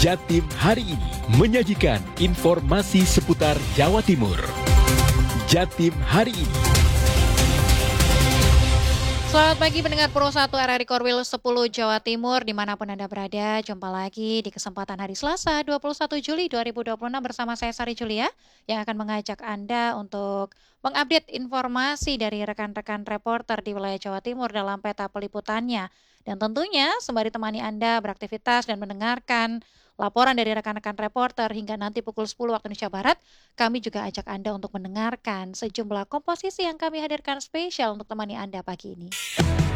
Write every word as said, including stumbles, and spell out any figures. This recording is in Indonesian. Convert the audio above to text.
Jatim hari ini menyajikan informasi seputar Jawa Timur. Jatim hari ini. Selamat pagi pendengar Pro satu R R I Korwil sepuluh Jawa Timur dimanapun Anda berada. Jumpa lagi di kesempatan hari Selasa dua puluh satu Juli dua ribu dua puluh enam bersama saya Sari Julia yang akan mengajak Anda untuk mengupdate informasi dari rekan-rekan reporter di wilayah Jawa Timur dalam peta peliputannya. Dan tentunya sembari temani Anda beraktivitas dan mendengarkan laporan dari rekan-rekan reporter hingga nanti pukul sepuluh waktu Indonesia Barat, kami juga ajak Anda untuk mendengarkan sejumlah komposisi yang kami hadirkan spesial untuk temani Anda pagi ini.